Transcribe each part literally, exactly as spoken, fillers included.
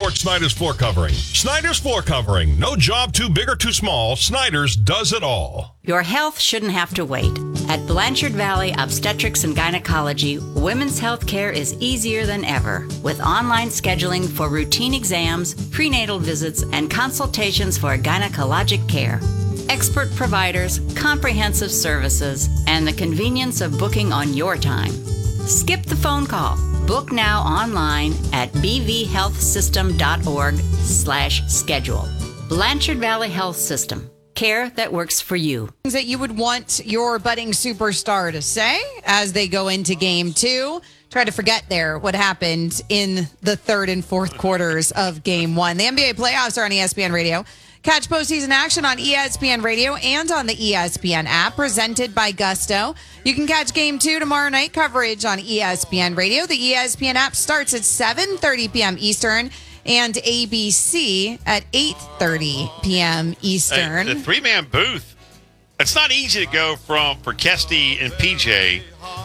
support Snyder's Floor Covering. Snyder's Floor Covering. No job too big or too small. Snyder's does it all. Your health shouldn't have to wait. At Blanchard Valley Obstetrics and Gynecology, women's health care is easier than ever. With online scheduling for routine exams, prenatal visits, and consultations for gynecologic care. Expert providers, comprehensive services, and the convenience of booking on your time. Skip the phone call. Book now online at bvhealthsystem.org slash schedule. Blanchard Valley Health System. Care that works for you. Things that you would want your budding superstar to say as they go into game two. Try to forget there what happened in the third and fourth quarters of game one. The N B A playoffs are on E S P N Radio. Catch postseason action on E S P N Radio and on the E S P N app, presented by Gusto. You can catch Game two tomorrow night coverage on E S P N Radio. The E S P N app starts at seven thirty p.m. Eastern and A B C at eight thirty p.m. Eastern. Hey, the three-man booth, it's not easy to go from for Kesty and P J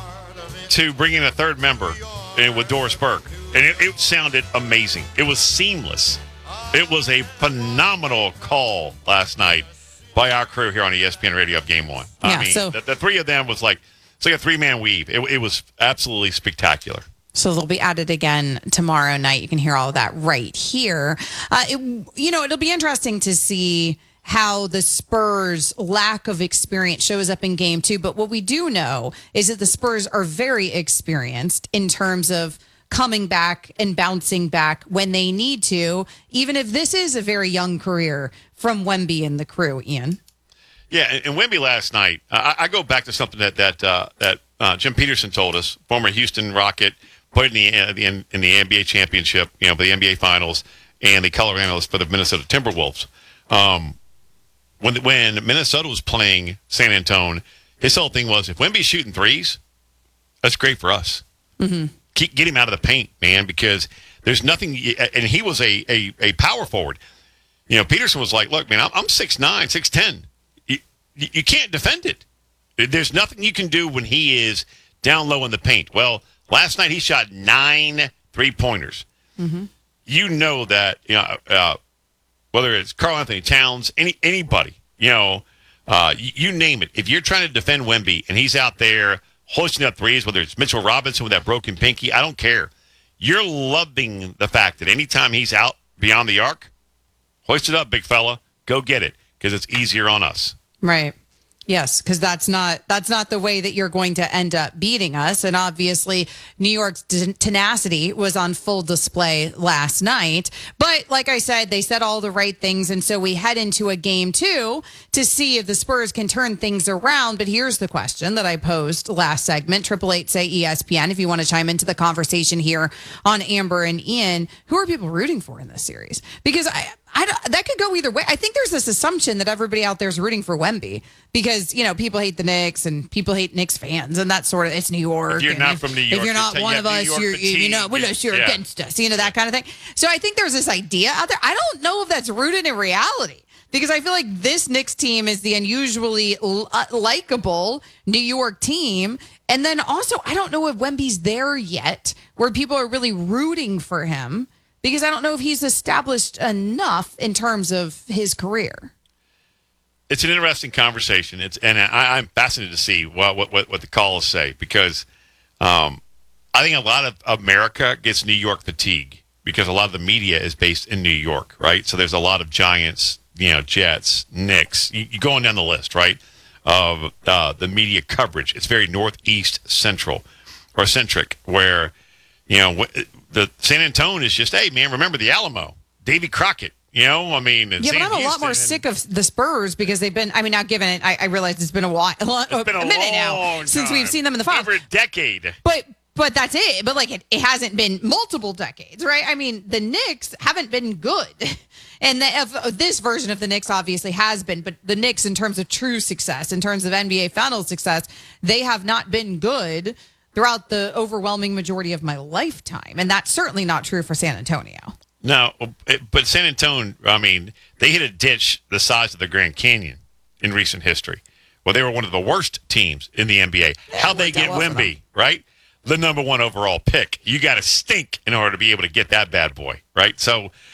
to bring in a third member and with Doris Burke. And it, it sounded amazing. It was seamless. It was a phenomenal call last night by our crew here on E S P N Radio of Game One. I yeah, mean, so, the, the three of them was like, it's like a three-man weave. It, it was absolutely spectacular. So they'll be added again tomorrow night. You can hear all of that right here. Uh, it, you know, it'll be interesting to see how the Spurs' lack of experience shows up in game two. But what we do know is that the Spurs are very experienced in terms of coming back and bouncing back when they need to, even if this is a very young career from Wemby and the crew, Ian. Yeah, and, and Wemby last night, uh, I, I go back to something that that uh, that uh, Jim Peterson told us, former Houston Rocket, played in the, uh, the in, in the N B A championship, you know, the N B A finals, and the color analyst for the Minnesota Timberwolves. Um, when when Minnesota was playing San Antonio, his whole thing was, if Wemby's shooting threes, that's great for us. Mm-hmm. Keep get him out of the paint, man, because there's nothing. And he was a a, a power forward. You know, Peterson was like, "Look, man, I'm, I'm six nine, six ten. You, you can't defend it. There's nothing you can do when he is down low in the paint." Well, last night he shot nine three pointers. Mm-hmm. You know that, you know, uh, whether it's Karl Anthony Towns, any anybody, you know, uh, you, you name it. If you're trying to defend Wemby and he's out there hoisting up threes, whether it's Mitchell Robinson with that broken pinky, I don't care. You're loving the fact that anytime he's out beyond the arc, hoist it up, big fella. Go get it, because it's easier on us. Right. Yes, because that's not that's not the way that you're going to end up beating us. And obviously, New York's tenacity was on full display last night. But like I said, they said all the right things. And so we head into a game two to see if the Spurs can turn things around. But here's the question that I posed last segment. Triple eight say E S P N. If you want to chime into the conversation here on Amber and Ian, who are people rooting for in this series? Because I. I don't, that could go either way. I think there's this assumption that everybody out there is rooting for Wemby because, you know, people hate the Knicks and people hate Knicks fans and that sort of, it's New York. If you're and not if, from New York. If you're not one of us, you're, you know, well, you're yeah. against us, you know, that kind of thing. So I think there's this idea out there. I don't know if that's rooted in reality because I feel like this Knicks team is the unusually uh, likable New York team. And then also, I don't know if Wemby's there yet where people are really rooting for him. Because I don't know if he's established enough in terms of his career. It's an interesting conversation. It's and I, I'm fascinated to see what what, what the callers say because um, I think a lot of America gets New York fatigue because a lot of the media is based in New York, right? So there's a lot of Giants, you know, Jets, Knicks. You, you going down the list, right? Of uh, the media coverage. It's very northeast central or centric, where you know. The San Antonio is just, hey, man, remember the Alamo, Davy Crockett, you know? I mean, yeah, but I'm a lot more and, sick of the Spurs because they've been, I mean, now given it, I, I realize it's been a while, a, lot, it's been a, a minute long now time. since we've seen them in the finals. Over a decade. But but that's it. But like it, it hasn't been multiple decades, right? I mean, the Knicks haven't been good. And the, of, this version of the Knicks obviously has been, but the Knicks in terms of true success, in terms of N B A Finals success, they have not been good throughout the overwhelming majority of my lifetime. And that's certainly not true for San Antonio. No, but San Antonio, I mean, they hit a ditch the size of the Grand Canyon in recent history. Well, they were one of the worst teams in the N B A. Yeah, How'd they get Wemby, right? The number one overall pick. You got to stink in order to be able to get that bad boy, right? So